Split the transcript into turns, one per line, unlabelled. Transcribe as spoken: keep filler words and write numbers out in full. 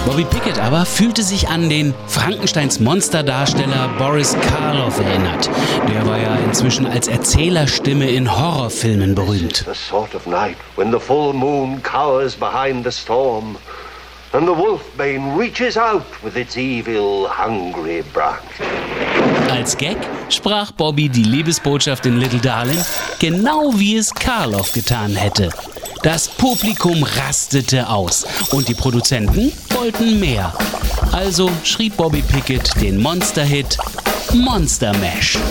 Bobby Pickett aber fühlte sich an den Frankensteins Monsterdarsteller Boris Karloff erinnert. Der war ja inzwischen als Erzählerstimme in Horrorfilmen berühmt.
The sort of night when the full moon cowers behind the storm and the wolfbane reaches out with its evil, hungry branch.
Als Gag sprach Bobby die Liebesbotschaft in Little Darling genau wie es Karloff getan hätte. Das Publikum rastete aus und die Produzenten wollten mehr. Also schrieb Bobby Pickett den Monster-Hit Monster Mash.